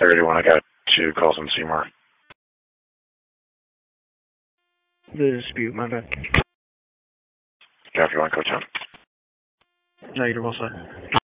31, I got 2 calls in Seymour. The dispute, my bad. Copy 1, Coach. No, you're well, sir.